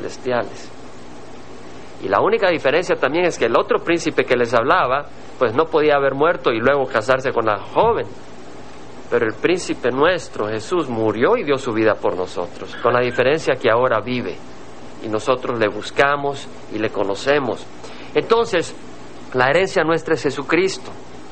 celestiales. Y la única diferencia también es que el otro príncipe que les hablaba, pues no podía haber muerto y luego casarse con la joven. Pero el príncipe nuestro, Jesús, murió y dio su vida por nosotros, con la diferencia que ahora vive. Y nosotros le buscamos y le conocemos. Entonces, la herencia nuestra es Jesucristo.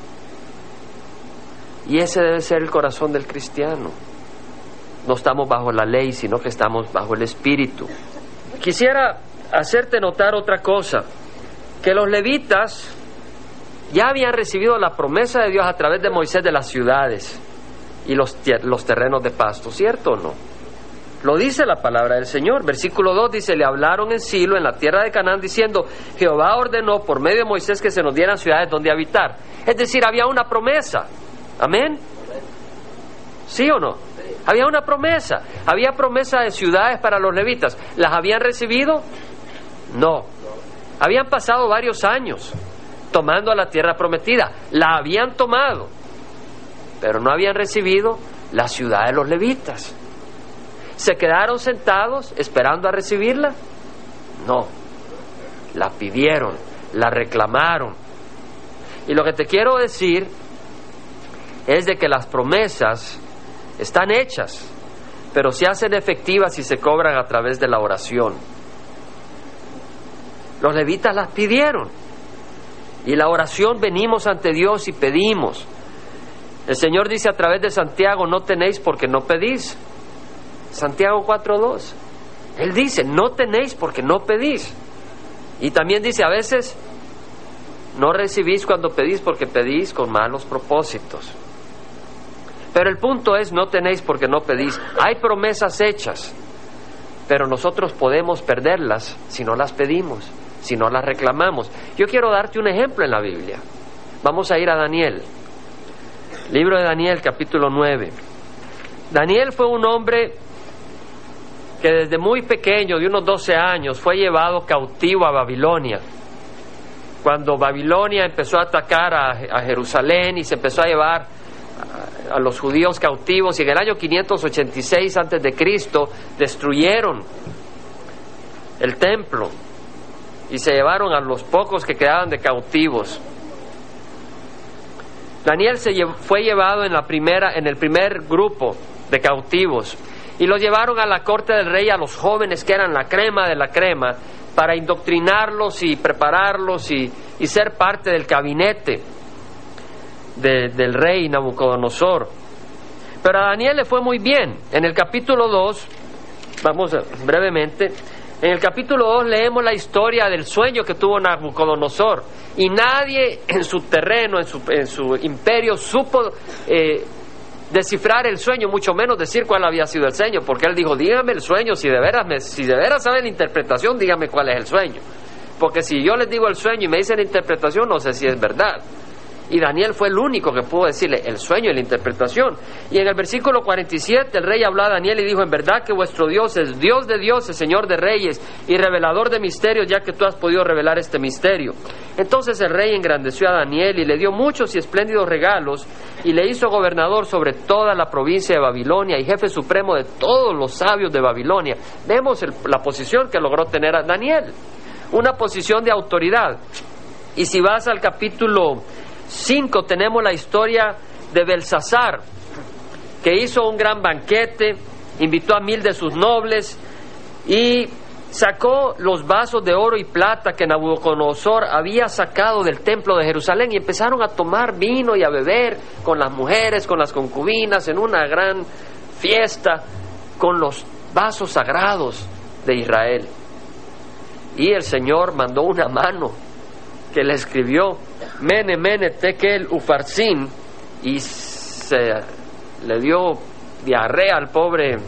Y ese debe ser el corazón del cristiano. No estamos bajo la ley, sino que estamos bajo el Espíritu. Quisiera hacerte notar otra cosa, que los levitas ya habían recibido la promesa de Dios a través de Moisés de las ciudades y los terrenos de pasto, ¿cierto o no? Lo dice la palabra del Señor. Versículo 2 dice: le hablaron en Silo, en la tierra de Canaán, diciendo: Jehová ordenó por medio de Moisés que se nos dieran ciudades donde habitar. Es decir, había una promesa. ¿Amén? ¿Sí o no? Había una promesa. Había promesa de ciudades para los levitas. ¿Las habían recibido? No. Habían pasado varios años tomando a la tierra prometida. La habían tomado, pero no habían recibido la ciudad de los levitas. ¿Se quedaron sentados esperando a recibirla? No. La pidieron, la reclamaron. Y lo que te quiero decir es de que las promesas están hechas, pero se hacen efectivas y se cobran a través de la oración. Los levitas las pidieron, y la oración venimos ante Dios y pedimos. El Señor dice a través de Santiago: no tenéis porque no pedís. Santiago 4:2. Él dice: no tenéis porque no pedís. Y también dice a veces: no recibís cuando pedís porque pedís con malos propósitos. Pero el punto es: no tenéis porque no pedís. Hay promesas hechas, pero nosotros podemos perderlas si no las pedimos, si no las reclamamos. Yo quiero darte un ejemplo en la Biblia. Vamos a ir a Daniel. Libro de Daniel, capítulo 9. Daniel fue un hombre que desde muy pequeño, de unos 12 años, fue llevado cautivo a Babilonia. Cuando Babilonia empezó a atacar a Jerusalén y se empezó a llevar a los judíos cautivos, y en el año 586 antes de Cristo destruyeron el templo y se llevaron a los pocos que quedaban de cautivos. Daniel fue llevado en el primer grupo de cautivos, y los llevaron a la corte del rey, a los jóvenes que eran la crema de la crema, para indoctrinarlos y prepararlos y ser parte del gabinete del rey Nabucodonosor. Pero a Daniel le fue muy bien. En el capítulo 2, vamos brevemente, en el capítulo 2 leemos la historia del sueño que tuvo Nabucodonosor, y nadie en su terreno, en su imperio, supo descifrar el sueño, mucho menos decir cuál había sido el sueño, porque él dijo: dígame el sueño, si de veras saben la interpretación, dígame cuál es el sueño, porque si yo les digo el sueño y me dicen la interpretación, no sé si es verdad. Y Daniel fue el único que pudo decirle el sueño y la interpretación. Y en el versículo 47 el rey habló a Daniel y dijo: en verdad que vuestro Dios es Dios de dioses, Señor de reyes y revelador de misterios, ya que tú has podido revelar este misterio. Entonces el rey engrandeció a Daniel y le dio muchos y espléndidos regalos, y le hizo gobernador sobre toda la provincia de Babilonia y jefe supremo de todos los sabios de Babilonia. Vemos la posición que logró tener a Daniel, una posición de autoridad. Y si vas al capítulo 5, tenemos la historia de Belsasar, que hizo un gran banquete, invitó a 1000 de sus nobles y sacó los vasos de oro y plata que Nabucodonosor había sacado del templo de Jerusalén, y empezaron a tomar vino y a beber con las mujeres, con las concubinas, en una gran fiesta con los vasos sagrados de Israel. Y el Señor mandó una mano que le escribió Mene, Mene, Tekel, Ufarsin, y se le dio diarrea al pobre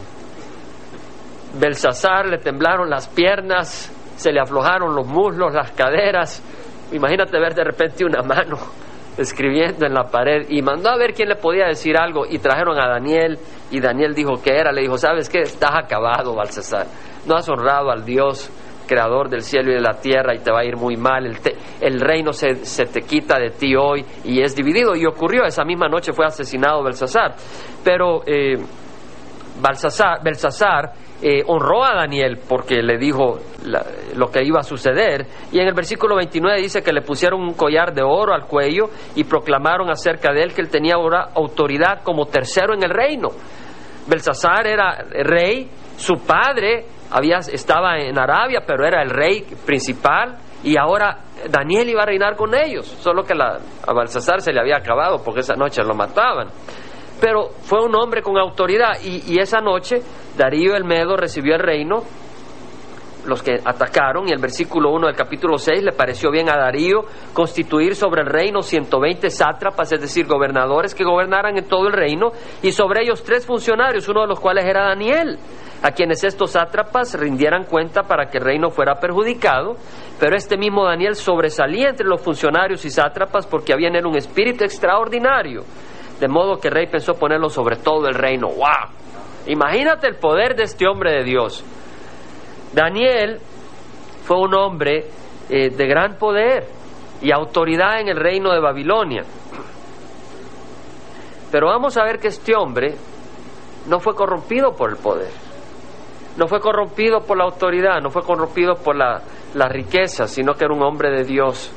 Belsasar, le temblaron las piernas, se le aflojaron los muslos, las caderas. Imagínate ver de repente una mano escribiendo en la pared, y mandó a ver quién le podía decir algo, y trajeron a Daniel, y Daniel dijo que era, le dijo: ¿sabes qué? Estás acabado, Belsasar, no has honrado al Dios creador del cielo y de la tierra, y te va a ir muy mal. El reino se te quita de ti hoy y es dividido. Y ocurrió, esa misma noche fue asesinado Belsasar. Pero Belsasar honró a Daniel porque le dijo lo que iba a suceder, y en el versículo 29 dice que le pusieron un collar de oro al cuello y proclamaron acerca de él que él tenía ahora autoridad como tercero en el reino. Belsasar era rey, su padre estaba en Arabia, pero era el rey principal, y ahora Daniel iba a reinar con ellos, solo que a Belsasar se le había acabado porque esa noche lo mataban. Pero fue un hombre con autoridad, y esa noche Darío el Medo recibió el reino, los que atacaron, y el versículo 1 del capítulo 6, le pareció bien a Darío constituir sobre el reino 120 sátrapas, es decir, gobernadores que gobernaran en todo el reino, y sobre ellos 3 funcionarios, uno de los cuales era Daniel, a quienes estos sátrapas rindieran cuenta para que el reino fuera perjudicado. Pero este mismo Daniel sobresalía entre los funcionarios y sátrapas porque había en él un espíritu extraordinario, de modo que el rey pensó ponerlo sobre todo el reino. ¡Wow! Imagínate el poder de este hombre de Dios. Daniel fue un hombre de gran poder y autoridad en el reino de Babilonia. Pero vamos a ver que este hombre no fue corrompido por el poder, no fue corrompido por la autoridad, no fue corrompido por la riqueza, sino que era un hombre de Dios.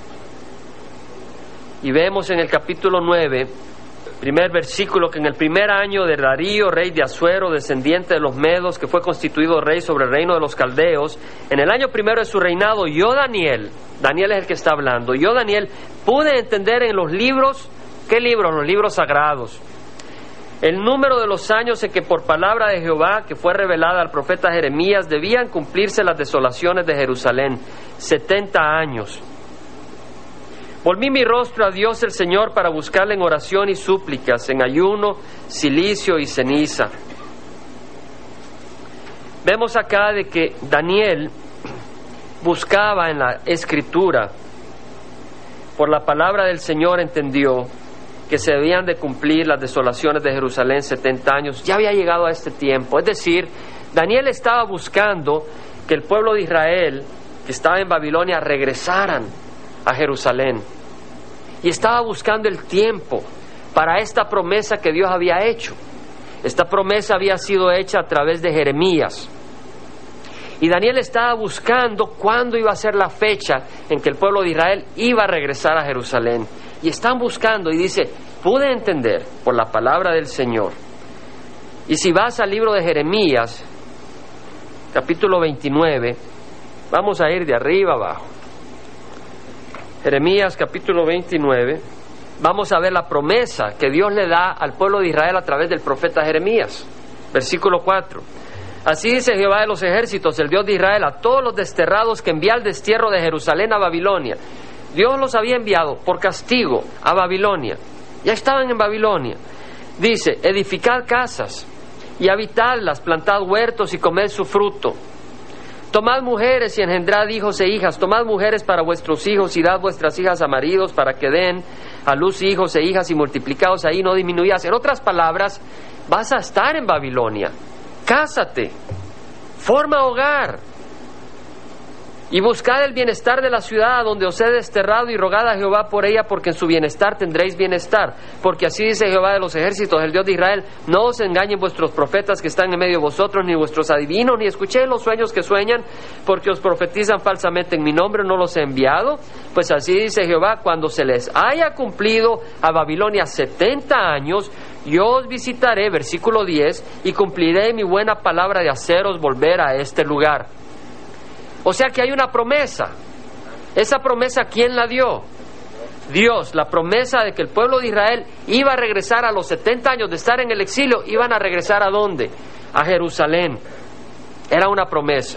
Y vemos en el capítulo 9, primer versículo, que en el primer año de Darío, rey de Asuero, descendiente de los Medos, que fue constituido rey sobre el reino de los caldeos, en el año primero de su reinado, yo Daniel es el que está hablando, yo Daniel pude entender en los libros, ¿qué libros? Los libros sagrados, el número de los años en que por palabra de Jehová, que fue revelada al profeta Jeremías, debían cumplirse las desolaciones de Jerusalén, 70 años. Volví mi rostro a Dios el Señor para buscarle en oración y súplicas, en ayuno, cilicio y ceniza. Vemos acá de que Daniel buscaba en la Escritura, por la palabra del Señor entendió que se debían de cumplir las desolaciones de Jerusalén 70 años. Ya había llegado a este tiempo. Es decir, Daniel estaba buscando que el pueblo de Israel, que estaba en Babilonia, regresaran a Jerusalén, y estaba buscando el tiempo para esta promesa que Dios había hecho. Esta promesa había sido hecha a través de Jeremías, y Daniel estaba buscando cuándo iba a ser la fecha en que el pueblo de Israel iba a regresar a Jerusalén, y están buscando, y dice, pude entender por la palabra del Señor. Y si vas al libro de Jeremías, capítulo 29, vamos a ir de arriba abajo. Jeremías capítulo 29, vamos a ver la promesa que Dios le da al pueblo de Israel a través del profeta Jeremías. Versículo 4. Así dice Jehová de los ejércitos, el Dios de Israel, a todos los desterrados que envía al destierro de Jerusalén a Babilonia. Dios los había enviado por castigo a Babilonia. Ya estaban en Babilonia. Dice, edificad casas y habitadlas, plantad huertos y comed su fruto. Tomad mujeres y engendrad hijos e hijas, tomad mujeres para vuestros hijos y dad vuestras hijas a maridos para que den a luz hijos e hijas y multiplicaos ahí, no disminuyáis. En otras palabras, vas a estar en Babilonia, cásate, forma hogar y buscad el bienestar de la ciudad a donde os he desterrado y rogad a Jehová por ella, porque en su bienestar tendréis bienestar. Porque así dice Jehová de los ejércitos, el Dios de Israel, no os engañen vuestros profetas que están en medio de vosotros, ni vuestros adivinos, ni escuchéis los sueños que sueñan, porque os profetizan falsamente en mi nombre, no los he enviado. Pues así dice Jehová, cuando se les haya cumplido a Babilonia 70 años, yo os visitaré, versículo 10, y cumpliré mi buena palabra de haceros volver a este lugar. O sea que hay una promesa. Esa promesa, ¿quién la dio? Dios. La promesa de que el pueblo de Israel iba a regresar a los 70 años de estar en el exilio. ¿Iban a regresar a dónde? A Jerusalén. Era una promesa.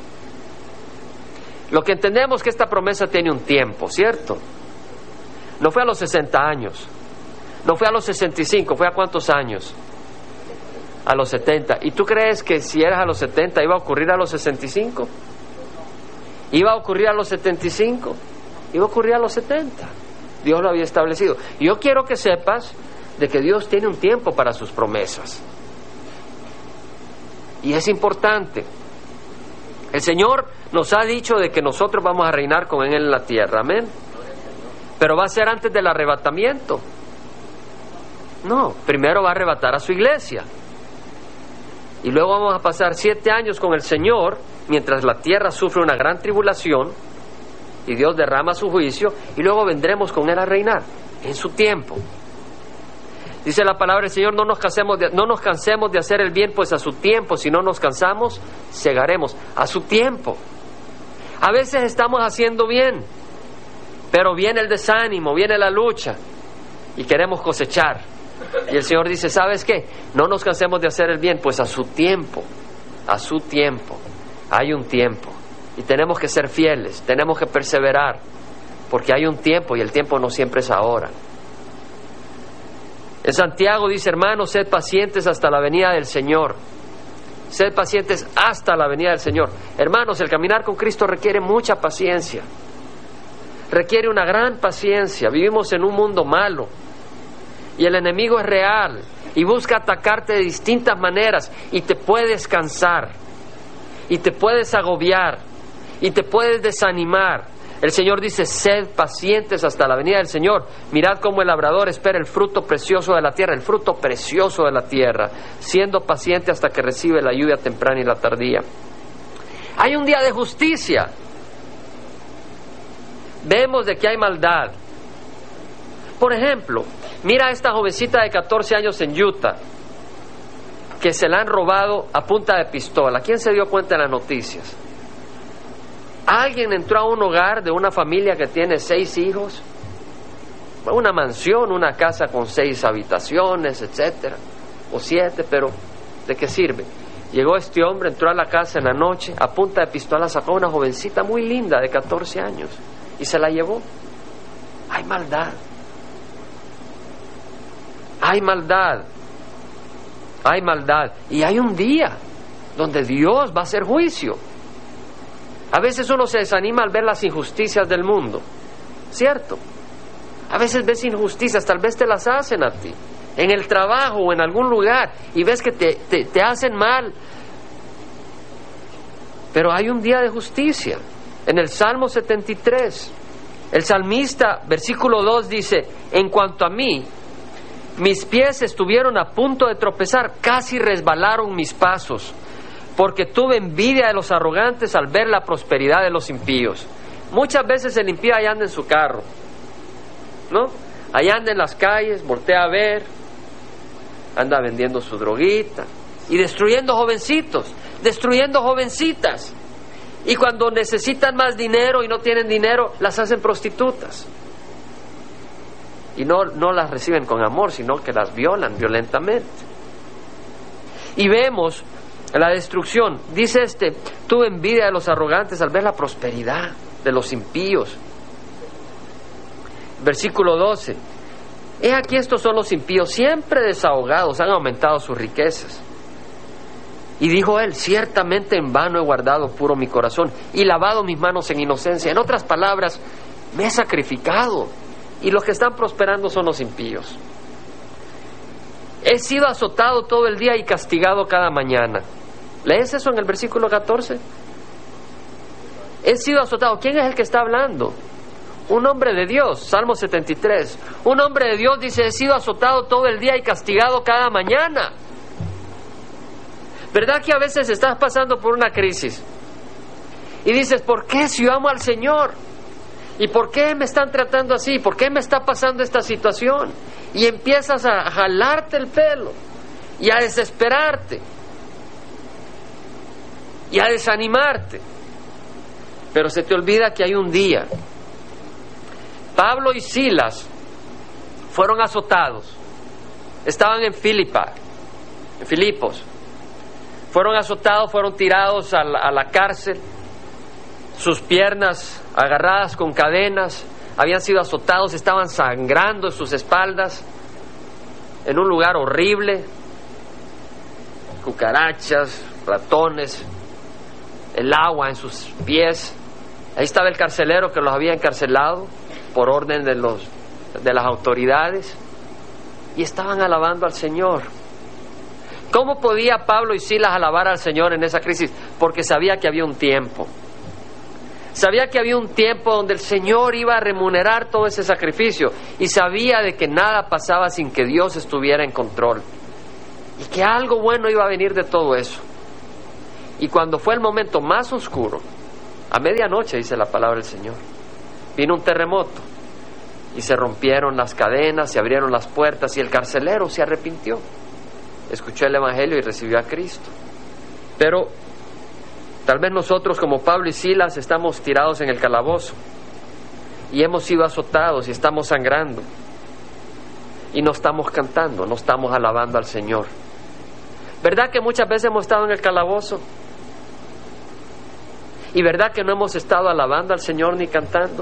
Lo que entendemos es que esta promesa tiene un tiempo, ¿cierto? No fue a los 60 años, no fue a los 65, ¿fue a cuántos años? A los 70. ¿Y tú crees que si eras a los 70 iba a ocurrir a los 65? ¿Iba a ocurrir a los 75? Iba a ocurrir a los 70. Dios lo había establecido. Y yo quiero que sepas de que Dios tiene un tiempo para sus promesas. Y es importante. El Señor nos ha dicho de que nosotros vamos a reinar con Él en la tierra. Amén. Pero va a ser antes del arrebatamiento. No, primero va a arrebatar a su iglesia. Y luego vamos a pasar 7 años con el Señor, mientras la tierra sufre una gran tribulación y Dios derrama su juicio, y luego vendremos con Él a reinar en su tiempo. Dice la palabra del Señor, no nos cansemos de hacer el bien, pues a su tiempo, si no nos cansamos, segaremos. A su tiempo. A veces estamos haciendo bien, pero viene el desánimo, viene la lucha, y queremos cosechar. Y el Señor dice, ¿sabes qué? No nos cansemos de hacer el bien, pues a su tiempo, hay un tiempo. Y tenemos que ser fieles, tenemos que perseverar, porque hay un tiempo y el tiempo no siempre es ahora. En Santiago dice, hermanos, sed pacientes hasta la venida del Señor. Sed pacientes hasta la venida del Señor. Hermanos, el caminar con Cristo requiere mucha paciencia. Requiere una gran paciencia. Vivimos en un mundo malo. Y el enemigo es real. Y busca atacarte de distintas maneras. Y te puedes cansar. Y te puedes agobiar. Y te puedes desanimar. El Señor dice, sed pacientes hasta la venida del Señor. Mirad cómo el labrador espera el fruto precioso de la tierra, el fruto precioso de la tierra, siendo paciente hasta que recibe la lluvia temprana y la tardía. Hay un día de justicia. Vemos de que hay maldad. Por ejemplo, mira a esta jovencita de 14 años en Utah, que se la han robado a punta de pistola. ¿Quién se dio cuenta en las noticias? Alguien entró a un hogar de una familia que tiene 6 hijos, una mansión, una casa con 6 habitaciones, etcétera, o 7, pero ¿de qué sirve? Llegó este hombre, entró a la casa en la noche, a punta de pistola sacó a una jovencita muy linda de 14 años y se la llevó. Hay maldad. Hay maldad. Hay maldad. Y hay un día donde Dios va a hacer juicio. A veces uno se desanima al ver las injusticias del mundo, ¿cierto? A veces ves injusticias, tal vez te las hacen a ti, en el trabajo o en algún lugar, y ves que te hacen mal. Pero hay un día de justicia. En el Salmo 73, el salmista, versículo 2 dice, en cuanto a mí, mis pies estuvieron a punto de tropezar, casi resbalaron mis pasos, porque tuve envidia de los arrogantes al ver la prosperidad de los impíos. Muchas veces el impío ahí anda en su carro, ¿no? Ahí anda en las calles, voltea a ver, anda vendiendo su droguita y destruyendo jovencitos, destruyendo jovencitas. Y cuando necesitan más dinero y no tienen dinero, las hacen prostitutas. Y no las reciben con amor, sino que las violan violentamente. Y vemos la destrucción. Dice tuve envidia de los arrogantes al ver la prosperidad de los impíos. Versículo 12. He aquí estos son los impíos, siempre desahogados, han aumentado sus riquezas. Y dijo él, ciertamente en vano he guardado puro mi corazón y lavado mis manos en inocencia. En otras palabras, me he sacrificado. Y los que están prosperando son los impíos. He sido azotado todo el día y castigado cada mañana. ¿Lees eso en el versículo 14? He sido azotado. ¿Quién es el que está hablando? Un hombre de Dios, Salmo 73. Un hombre de Dios dice, he sido azotado todo el día y castigado cada mañana. ¿Verdad que a veces estás pasando por una crisis? Y dices, ¿por qué si yo amo al Señor? ¿Y por qué me están tratando así? ¿Por qué me está pasando esta situación? Y empiezas a jalarte el pelo y a desesperarte y a desanimarte. Pero se te olvida que hay un día. Pablo y Silas fueron azotados. Estaban en Filipos. Fueron azotados, fueron tirados a la cárcel. Sus piernas agarradas con cadenas, habían sido azotados, estaban sangrando en sus espaldas, en un lugar horrible, cucarachas, ratones, el agua en sus pies. Ahí estaba el carcelero que los había encarcelado por orden de las autoridades, y estaban alabando al Señor. ¿Cómo podía Pablo y Silas alabar al Señor en esa crisis? Porque sabía que había un tiempo. Sabía que había un tiempo donde el Señor iba a remunerar todo ese sacrificio, y sabía de que nada pasaba sin que Dios estuviera en control. y que algo bueno iba a venir de todo eso. Y cuando fue el momento más oscuro, a medianoche, dice la palabra del Señor, vino un terremoto y se rompieron las cadenas, se abrieron las puertas y el carcelero se arrepintió, escuchó el Evangelio y recibió a Cristo. Pero tal vez nosotros, como Pablo y Silas, estamos tirados en el calabozo y hemos sido azotados y estamos sangrando y no estamos cantando, no estamos alabando al Señor. ¿Verdad que muchas veces hemos estado en el calabozo? ¿Y verdad que no hemos estado alabando al Señor ni cantando?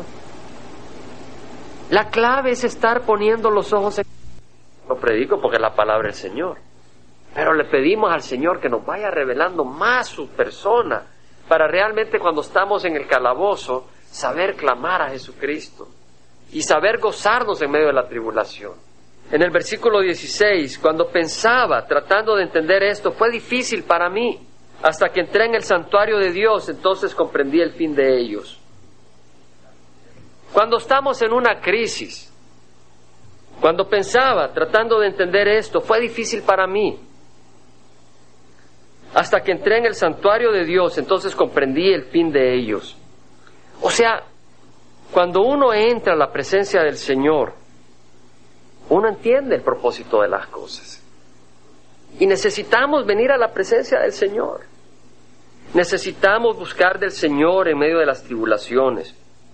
La clave es estar poniendo los ojos en... Lo predico porque es la palabra del Señor, pero le pedimos al Señor que nos vaya revelando más su persona, para realmente cuando estamos en el calabozo saber clamar a Jesucristo y saber gozarnos en medio de la tribulación. En el versículo 16, cuando pensaba, tratando de entender esto, fue difícil para mí, hasta que entré en el santuario de Dios, entonces comprendí el fin de ellos. Cuando estamos en una crisis, cuando pensaba, tratando de entender esto, fue difícil para mí, hasta que entré en el santuario de Dios, entonces comprendí el fin de ellos. O sea, cuando uno entra a la presencia del Señor, uno entiende el propósito de las cosas. Y necesitamos venir a la presencia del Señor. Necesitamos buscar del Señor en medio de las tribulaciones.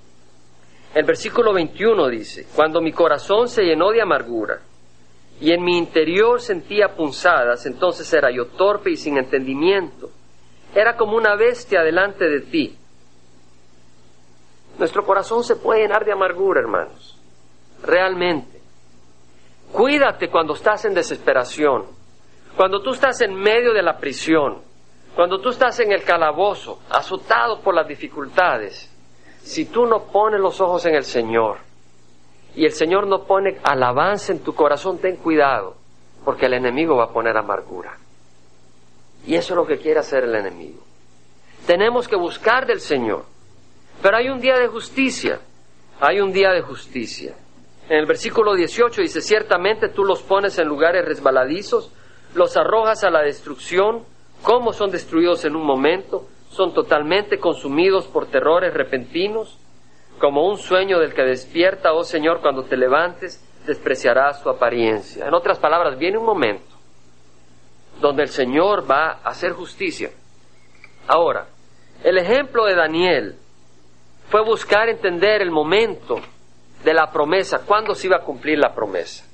El versículo 21 dice: cuando mi corazón se llenó de amargura y en mi interior sentía punzadas, entonces era yo torpe y sin entendimiento. Era como una bestia delante de ti. Nuestro corazón se puede llenar de amargura, hermanos. Realmente. Cuídate cuando estás en desesperación, cuando tú estás en medio de la prisión, cuando tú estás en el calabozo, azotado por las dificultades. Si tú no pones los ojos en el Señor y el Señor no pone alabanza en tu corazón, ten cuidado, porque el enemigo va a poner amargura. Y eso es lo que quiere hacer el enemigo. Tenemos que buscar del Señor. Pero hay un día de justicia. Hay un día de justicia. En el versículo 18 dice: ciertamente tú los pones en lugares resbaladizos, los arrojas a la destrucción. ¿Cómo son destruidos en un momento? Son totalmente consumidos por terrores repentinos. Como un sueño del que despierta, oh Señor, cuando te levantes, despreciarás su apariencia. En otras palabras, viene un momento donde el Señor va a hacer justicia. Ahora, el ejemplo de Daniel fue buscar entender el momento de la promesa, cuándo se iba a cumplir la promesa.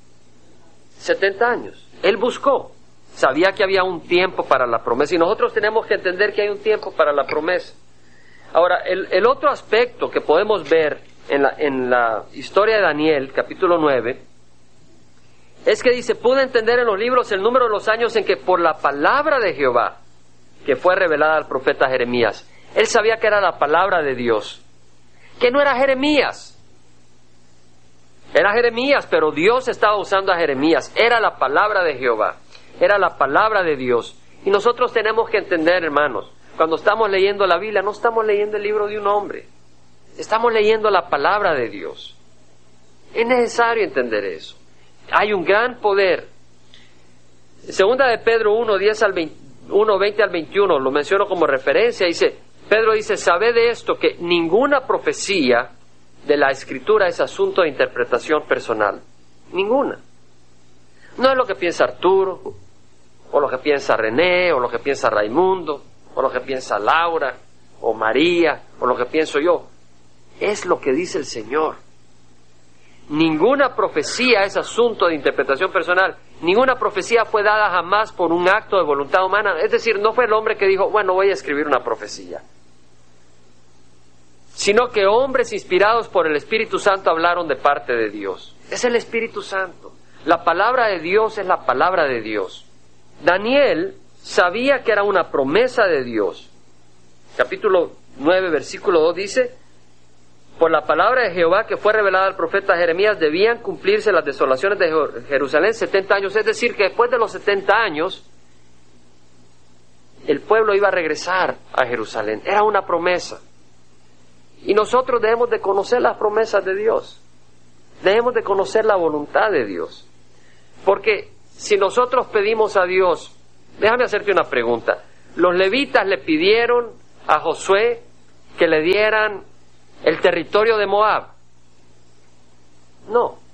70 años. Él buscó, sabía que había un tiempo para la promesa, y nosotros tenemos que entender que hay un tiempo para la promesa. Ahora, el otro aspecto que podemos ver en la historia de Daniel, capítulo 9, es que dice: pude entender en los libros el número de los años en que por la palabra de Jehová, que fue revelada al profeta Jeremías. Él sabía que era la palabra de Dios, que no era Jeremías. Era Jeremías, pero Dios estaba usando a Jeremías. Era la palabra de Jehová, era la palabra de Dios. Y nosotros tenemos que entender, hermanos, cuando estamos leyendo la Biblia, no estamos leyendo el libro de un hombre, estamos leyendo la palabra de Dios. Es necesario entender eso. Hay un gran poder. Segunda de Pedro 1:20 al 21, lo menciono como referencia, dice, Pedro dice: sabed de esto, que ninguna profecía de la Escritura es asunto de interpretación personal. Ninguna. No es lo que piensa Arturo, o lo que piensa René, o lo que piensa Raimundo, o lo que piensa Laura, o María, o lo que pienso yo. Es lo que dice el Señor. Ninguna profecía es asunto de interpretación personal. Ninguna profecía fue dada jamás por un acto de voluntad humana. Es decir, no fue el hombre que dijo: bueno, voy a escribir una profecía. Sino que hombres inspirados por el Espíritu Santo hablaron de parte de Dios. Es el Espíritu Santo. La palabra de Dios es la palabra de Dios. Daniel sabía que era una promesa de Dios. Capítulo 9, versículo 2 dice: por la palabra de Jehová que fue revelada al profeta Jeremías, debían cumplirse las desolaciones de Jerusalén 70 años. Es decir, que después de los 70 años, el pueblo iba a regresar a Jerusalén. Era una promesa. Y nosotros debemos de conocer las promesas de Dios. Debemos de conocer la voluntad de Dios. Porque si nosotros pedimos a Dios, déjame hacerte una pregunta. Los levitas le pidieron a Josué que le dieran el territorio de Moab. No.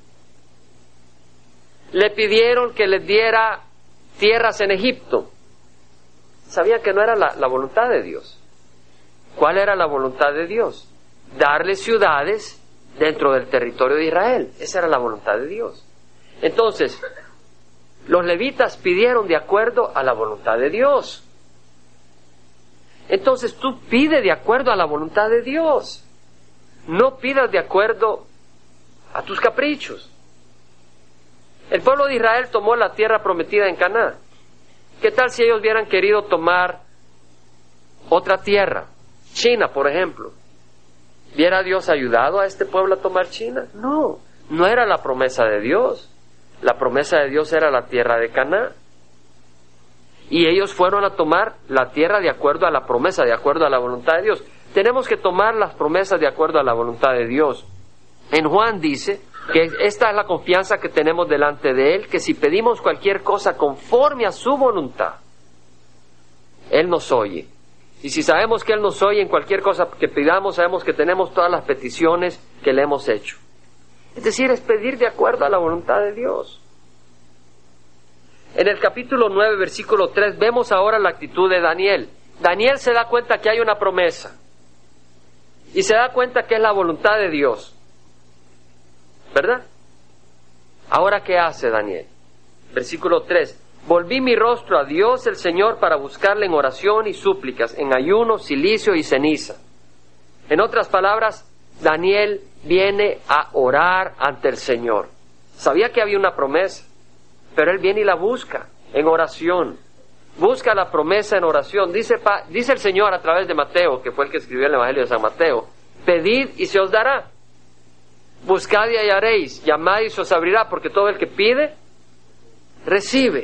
Le pidieron que les diera tierras en Egipto. Sabían que no era la voluntad de Dios. ¿Cuál era la voluntad de Dios? Darle ciudades dentro del territorio de Israel. Esa era la voluntad de Dios. Entonces, los levitas pidieron de acuerdo a la voluntad de Dios. Entonces tú pide de acuerdo a la voluntad de Dios. No pidas de acuerdo a tus caprichos. El pueblo de Israel tomó la tierra prometida en Canaán. ¿Qué tal si ellos hubieran querido tomar otra tierra? China, por ejemplo. ¿Hubiera Dios ayudado a este pueblo a tomar China? No, no era la promesa de Dios. La promesa de Dios era la tierra de Canaán. Y ellos fueron a tomar la tierra de acuerdo a la promesa, de acuerdo a la voluntad de Dios. Tenemos que tomar las promesas de acuerdo a la voluntad de Dios. En Juan dice que esta es la confianza que tenemos delante de Él, que si pedimos cualquier cosa conforme a su voluntad, Él nos oye. Y si sabemos que Él nos oye en cualquier cosa que pidamos, sabemos que tenemos todas las peticiones que le hemos hecho. Es decir, es pedir de acuerdo a la voluntad de Dios. En el capítulo 9, versículo 3, vemos ahora la actitud de Daniel. Daniel se da cuenta que hay una promesa. Y se da cuenta que es la voluntad de Dios. ¿Verdad? Ahora, ¿qué hace Daniel? Versículo 3. Volví mi rostro a Dios el Señor para buscarle en oración y súplicas, en ayuno, cilicio y ceniza. En otras palabras, Daniel viene a orar ante el Señor. Sabía que había una promesa, pero él viene y la busca en oración. Busca la promesa en oración. Dice el Señor a través de Mateo, que fue el que escribió el Evangelio de San Mateo: pedid y se os dará. Buscad y hallaréis, llamad y se os abrirá, porque todo el que pide, recibe.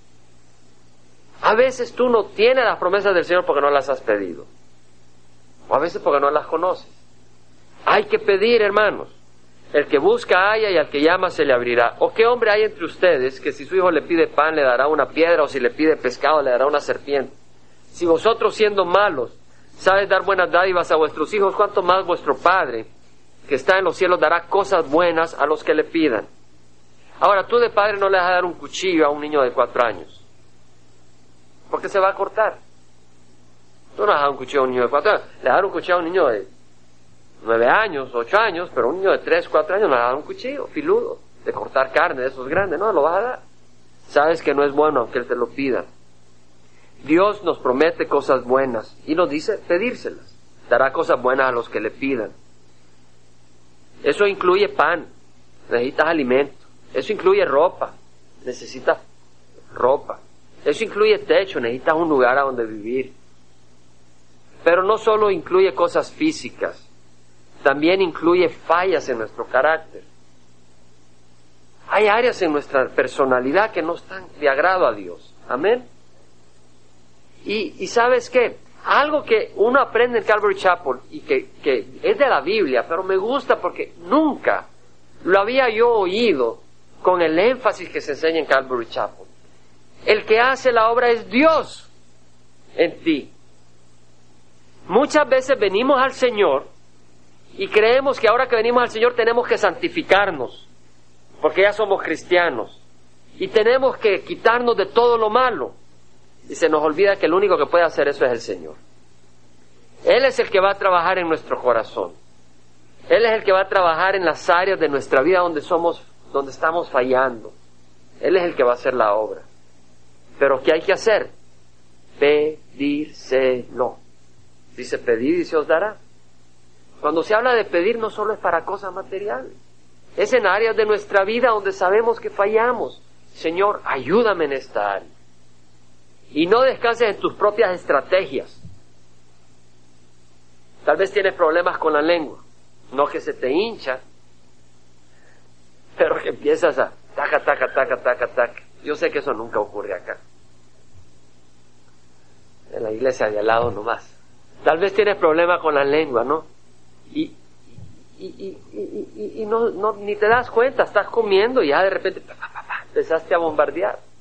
A veces tú no tienes las promesas del Señor porque no las has pedido. O a veces porque no las conoces. Hay que pedir, hermanos. El que busca halla y al que llama se le abrirá. ¿O qué hombre hay entre ustedes que si su hijo le pide pan le dará una piedra, o si le pide pescado le dará una serpiente? Si vosotros, siendo malos, sabéis dar buenas dádivas a vuestros hijos, ¿cuánto más vuestro Padre que está en los cielos dará cosas buenas a los que le pidan? Ahora, tú de padre no le vas a dar un cuchillo a un niño de 4 años, porque se va a cortar. Tú no le vas a dar un cuchillo a un niño de 4 años, le vas a dar un cuchillo a un niño de 9 años, 8 años, pero un niño de 3, 4 años no le vas a dar un cuchillo filudo de cortar carne de esos grandes, no lo vas a dar. Sabes que no es bueno aunque Él te lo pida. Dios nos promete cosas buenas y nos dice pedírselas. Dará cosas buenas a los que le pidan. Eso incluye pan, necesitas alimento. Eso incluye ropa, necesitas ropa. Eso incluye techo, necesitas un lugar a donde vivir. Pero no solo incluye cosas físicas, también incluye fallas en nuestro carácter. Hay áreas en nuestra personalidad que no están de agrado a Dios. Amén. Y ¿sabes qué? Algo que uno aprende en Calvary Chapel y que es de la Biblia, pero me gusta porque nunca lo había yo oído con el énfasis que se enseña en Calvary Chapel. El que hace la obra es Dios en ti. Muchas veces venimos al Señor y creemos que ahora que venimos al Señor tenemos que santificarnos, porque ya somos cristianos, y tenemos que quitarnos de todo lo malo. Y se nos olvida que el único que puede hacer eso es el Señor. Él es el que va a trabajar en nuestro corazón. Él es el que va a trabajar en las áreas de nuestra vida donde estamos fallando. Él es el que va a hacer la obra. Pero ¿qué hay que hacer? Pedírselo. Dice, pedid y se os dará. Cuando se habla de pedir, no solo es para cosas materiales. Es en áreas de nuestra vida donde sabemos que fallamos. Señor, ayúdame en esta área. Y no descanses en tus propias estrategias. Tal vez tienes problemas con la lengua. No que se te hincha, pero que empiezas a taca. Yo sé que eso nunca ocurre acá. En la iglesia de al lado nomás. Tal vez tienes problemas con la lengua, ¿no? Y no, ni te das cuenta, estás comiendo y ya de repente empezaste a bombardear.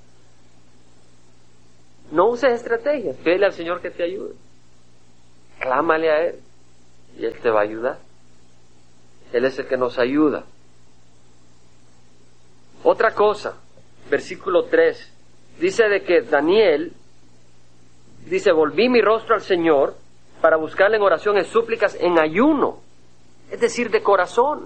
No uses estrategias, pídele al Señor que te ayude. Clámale a Él y Él te va a ayudar. Él es el que nos ayuda. Otra cosa, versículo 3, dice de que Daniel, dice, volví mi rostro al Señor para buscarle en oración, en súplicas, en ayuno, es decir, de corazón.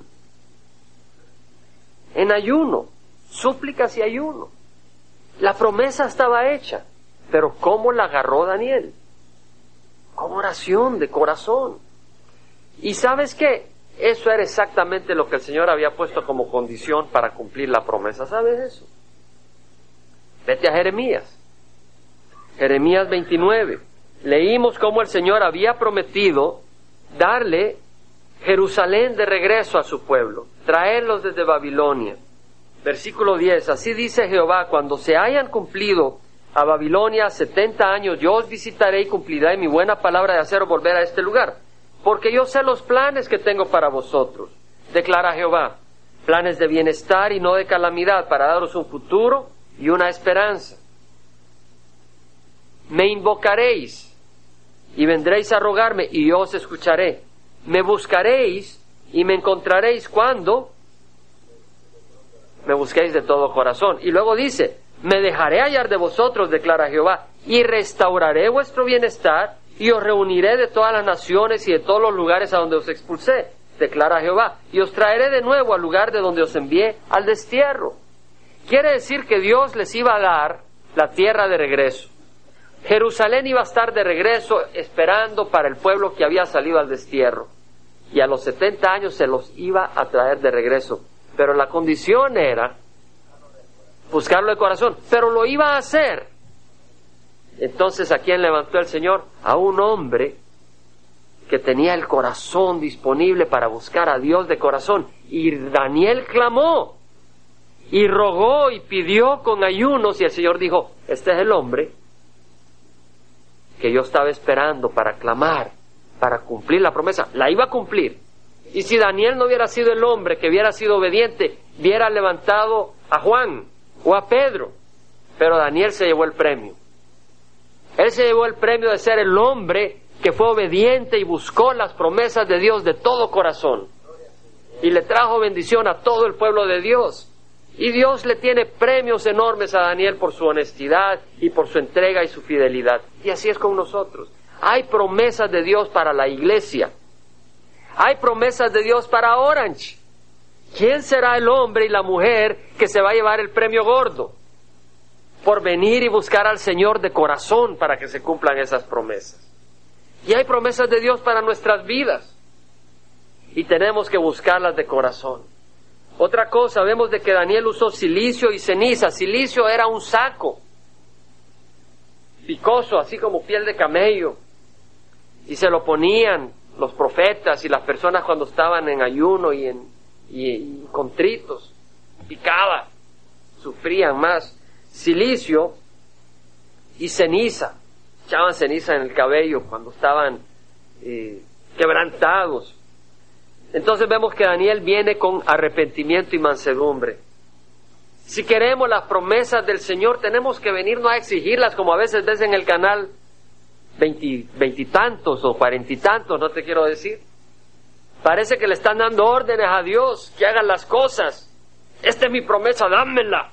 En ayuno, súplicas y ayuno. La promesa estaba hecha, pero ¿cómo la agarró Daniel? Con oración de corazón. ¿Y sabes qué? Eso era exactamente lo que el Señor había puesto como condición para cumplir la promesa. ¿Sabes eso? Vete a Jeremías. Jeremías 29. Leímos cómo el Señor había prometido darle Jerusalén de regreso a su pueblo, traerlos desde Babilonia. Versículo 10. Así dice Jehová, cuando se hayan cumplido a Babilonia 70 años, yo os visitaré y cumpliré mi buena palabra de haceros volver a este lugar. Porque yo sé los planes que tengo para vosotros, declara Jehová, planes de bienestar y no de calamidad, para daros un futuro y una esperanza. Me invocaréis y vendréis a rogarme y yo os escucharé. Me buscaréis y me encontraréis cuando me busquéis de todo corazón. Y luego dice, me dejaré hallar de vosotros, declara Jehová, y restauraré vuestro bienestar y os reuniré de todas las naciones y de todos los lugares a donde os expulsé, declara Jehová, y os traeré de nuevo al lugar de donde os envié, al destierro. Quiere decir que Dios les iba a dar la tierra de regreso. Jerusalén iba a estar de regreso esperando para el pueblo que había salido al destierro. Y a los 70 años se los iba a traer de regreso. Pero la condición era buscarlo de corazón. Pero lo iba a hacer. Entonces, ¿a quién levantó el Señor? A un hombre que tenía el corazón disponible para buscar a Dios de corazón. Y Daniel clamó y rogó y pidió con ayunos, y el Señor dijo, este es el hombre que yo estaba esperando para clamar, para cumplir la promesa. La iba a cumplir. Y si Daniel no hubiera sido el hombre que hubiera sido obediente, hubiera levantado a Juan o a Pedro. Pero Daniel se llevó el premio. Él se llevó el premio de ser el hombre que fue obediente y buscó las promesas de Dios de todo corazón. Y le trajo bendición a todo el pueblo de Dios. Y Dios le tiene premios enormes a Daniel por su honestidad y por su entrega y su fidelidad. Y así es con nosotros. Hay promesas de Dios para la iglesia. Hay promesas de Dios para Orange. ¿Quién será el hombre y la mujer que se va a llevar el premio gordo? Por venir y buscar al Señor de corazón para que se cumplan esas promesas. Y hay promesas de Dios para nuestras vidas. Y tenemos que buscarlas de corazón. Otra cosa, vemos de que Daniel usó silicio y ceniza. Silicio era un saco picoso, así como piel de camello. Y se lo ponían los profetas y las personas cuando estaban en ayuno y contritos. Picaba, sufrían más. Silicio y ceniza. Echaban ceniza en el cabello cuando estaban quebrantados. Entonces vemos que Daniel viene con arrepentimiento y mansedumbre. Si queremos las promesas del Señor, tenemos que venirnos a exigirlas, como a veces ves en el canal 20 y tantos o 40 y tantos, no te quiero decir. Parece que le están dando órdenes a Dios que hagan las cosas. Esta es mi promesa, dámela.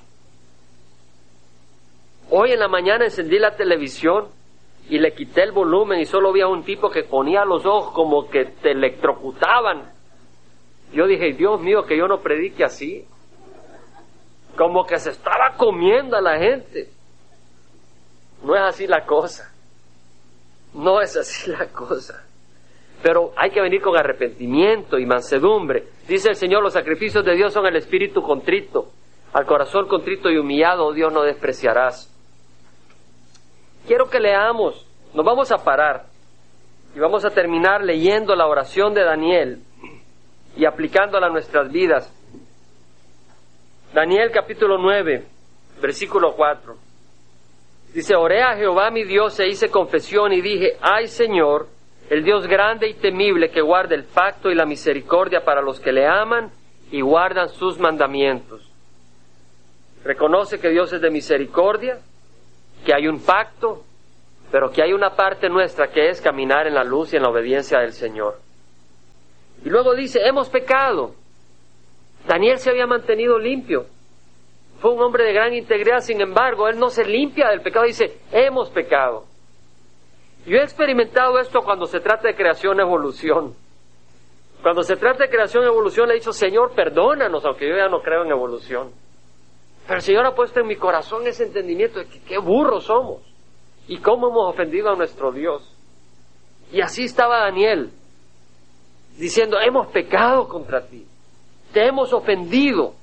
Hoy en la mañana encendí la televisión y le quité el volumen y solo vi a un tipo que ponía los ojos como que te electrocutaban. Yo dije, Dios mío, que yo no predique así. Como que se estaba comiendo a la gente. No es así la cosa. No es así la cosa. Pero hay que venir con arrepentimiento y mansedumbre. Dice el Señor, los sacrificios de Dios son el espíritu contrito. Al corazón contrito y humillado, oh Dios, no despreciarás. Quiero que leamos, nos vamos a parar y vamos a terminar leyendo la oración de Daniel y aplicándola a nuestras vidas. Daniel capítulo 9, versículo 4. Dice, oré a Jehová mi Dios e hice confesión y dije, ay Señor, el Dios grande y temible que guarda el pacto y la misericordia para los que le aman y guardan sus mandamientos. Reconoce que Dios es de misericordia que hay un pacto, pero que hay una parte nuestra que es caminar en la luz y en la obediencia del Señor. Y luego dice, hemos pecado. Daniel se había mantenido limpio. Fue un hombre de gran integridad, sin embargo, él no se limpia del pecado, dice, hemos pecado. Yo he experimentado esto cuando se trata de creación, evolución. Cuando se trata de creación, evolución, le he dicho, Señor, perdónanos, aunque yo ya no creo en evolución. Pero el Señor ha puesto en mi corazón ese entendimiento de que qué burros somos y cómo hemos ofendido a nuestro Dios. Y así estaba Daniel, diciendo, hemos pecado contra ti, te hemos ofendido,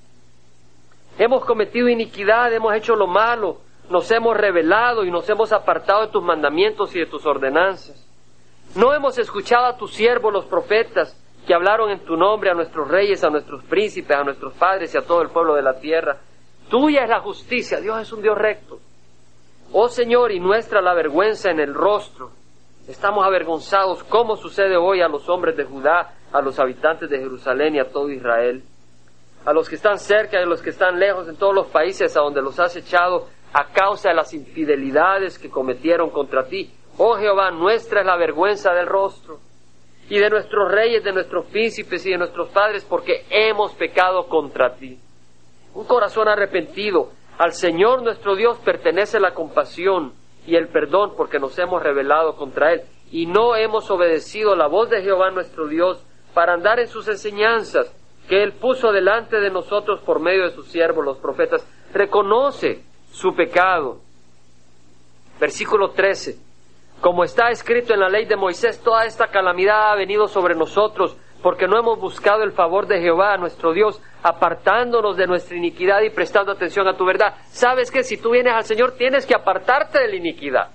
hemos cometido iniquidad, hemos hecho lo malo, nos hemos rebelado y nos hemos apartado de tus mandamientos y de tus ordenanzas. No hemos escuchado a tus siervos los profetas que hablaron en tu nombre a nuestros reyes, a nuestros príncipes, a nuestros padres y a todo el pueblo de la tierra. Tuya es la justicia, Dios es un Dios recto. Oh Señor, y nuestra la vergüenza en el rostro. Estamos avergonzados, como sucede hoy a los hombres de Judá, a los habitantes de Jerusalén y a todo Israel, a los que están cerca y a los que están lejos, en todos los países a donde los has echado a causa de las infidelidades que cometieron contra ti. Oh Jehová, nuestra es la vergüenza del rostro, y de nuestros reyes, de nuestros príncipes y de nuestros padres, porque hemos pecado contra ti. Un corazón arrepentido. Al Señor nuestro Dios pertenece la compasión y el perdón, porque nos hemos rebelado contra Él, y no hemos obedecido la voz de Jehová nuestro Dios para andar en sus enseñanzas, que Él puso delante de nosotros por medio de sus siervos, los profetas. Reconoce su pecado. Versículo 13. Como está escrito en la ley de Moisés, toda esta calamidad ha venido sobre nosotros, porque no hemos buscado el favor de Jehová, nuestro Dios, apartándonos de nuestra iniquidad y prestando atención a tu verdad. ¿Sabes que si tú vienes al Señor, tienes que apartarte de la iniquidad?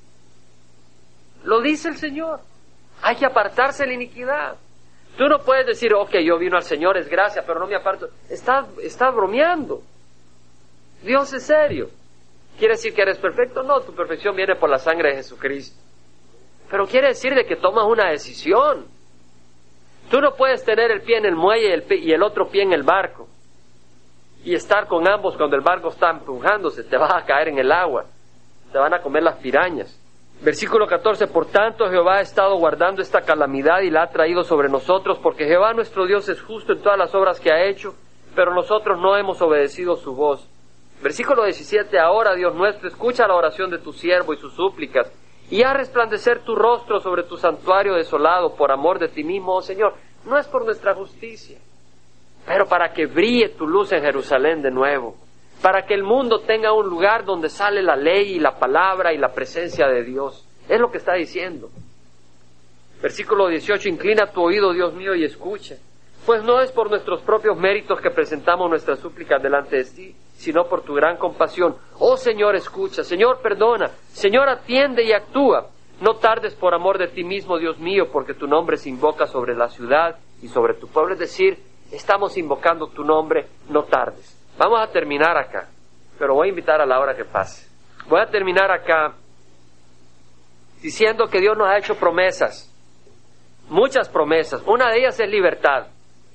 Lo dice el Señor. Hay que apartarse de la iniquidad. Tú no puedes decir, ok, yo vino al Señor, es gracia, pero no me aparto. Estás bromeando. Dios es serio. ¿Quiere decir que eres perfecto? No, tu perfección viene por la sangre de Jesucristo. Pero quiere decir de que tomas una decisión. Tú no puedes tener el pie en el muelle y el otro pie en el barco y estar con ambos cuando el barco está empujándose. Te vas a caer en el agua, te van a comer las pirañas. Versículo 14, por tanto Jehová ha estado guardando esta calamidad y la ha traído sobre nosotros, porque Jehová nuestro Dios es justo en todas las obras que ha hecho, pero nosotros no hemos obedecido su voz. Versículo 17, ahora Dios nuestro, escucha la oración de tu siervo y sus súplicas, y haz resplandecer tu rostro sobre tu santuario desolado por amor de ti mismo, oh Señor. No es por nuestra justicia, pero para que brille tu luz en Jerusalén de nuevo, para que el mundo tenga un lugar donde sale la ley y la palabra y la presencia de Dios. Es lo que está diciendo. Versículo 18, inclina tu oído, Dios mío, y escucha. Pues no es por nuestros propios méritos que presentamos nuestras súplicas delante de ti, sino por tu gran compasión. Oh Señor, escucha. Señor, perdona. Señor, atiende y actúa. No tardes por amor de ti mismo, Dios mío, porque tu nombre se invoca sobre la ciudad y sobre tu pueblo. Es decir, estamos invocando tu nombre, no tardes. Vamos a terminar acá, pero voy a invitar a la hora que pase. Voy a terminar acá diciendo que Dios nos ha hecho promesas, muchas promesas. Una de ellas es libertad.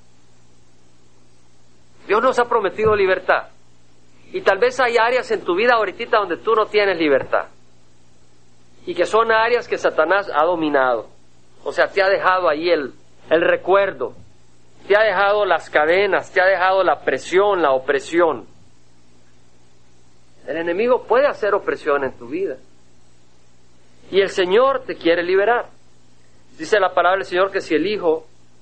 Dios nos ha prometido libertad. Y tal vez hay áreas en tu vida ahorita donde tú no tienes libertad. Y que son áreas que Satanás ha dominado. O sea, te ha dejado ahí el recuerdo. Te ha dejado las cadenas, te ha dejado la presión, la opresión. El enemigo puede hacer opresión en tu vida. Y el Señor te quiere liberar. Dice la palabra del Señor que el Hijo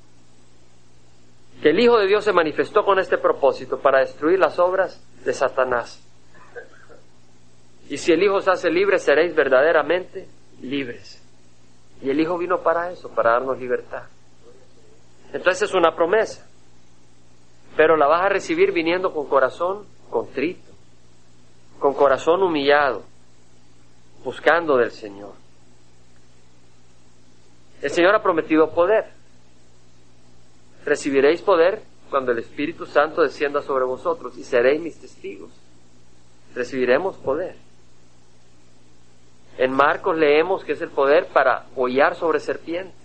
de Dios se manifestó con este propósito, para destruir las obras de Satanás. Y si el Hijo os hace libres, seréis verdaderamente libres. Y el Hijo vino para eso, para darnos libertad. Entonces es una promesa, pero la vas a recibir viniendo con corazón contrito, con corazón humillado, buscando del Señor. El Señor ha prometido poder. Recibiréis poder cuando el Espíritu Santo descienda sobre vosotros y seréis mis testigos. Recibiremos poder. En Marcos leemos que es el poder para hollar sobre serpientes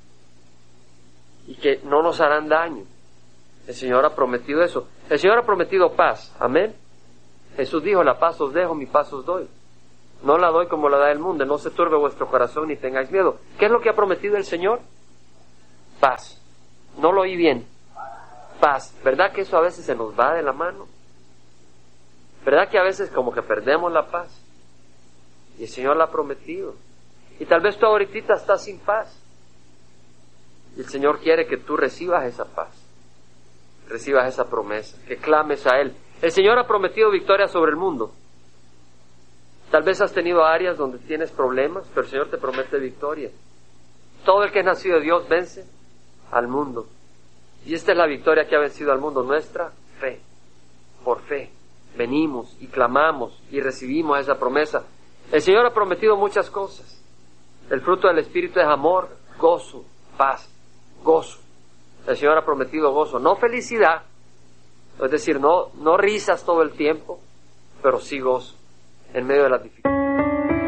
y que no nos harán daño. El Señor ha prometido eso. El Señor ha prometido paz. Amén. Jesús dijo, la paz os dejo, mi paz os doy. No la doy como la da el mundo. No se turbe vuestro corazón ni tengáis miedo. ¿Qué es lo que ha prometido el Señor? Paz. No lo oí bien. Paz. ¿Verdad que eso a veces se nos va de la mano? ¿Verdad que a veces como que perdemos la paz? Y el Señor la ha prometido. Y tal vez tú ahorita estás sin paz. Y el Señor quiere que tú recibas esa paz. Recibas esa promesa. Que clames a Él. El Señor ha prometido victoria sobre el mundo. Tal vez has tenido áreas donde tienes problemas, pero el Señor te promete victoria. Todo el que es nacido de Dios vence al mundo. Y esta es la victoria que ha vencido al mundo, nuestra fe. Por fe venimos y clamamos y recibimos esa promesa. El Señor ha prometido muchas cosas. El fruto del Espíritu es amor, gozo, paz, gozo. El Señor ha prometido gozo, no felicidad, es decir, no risas todo el tiempo, pero sí gozo en medio de las dificultades.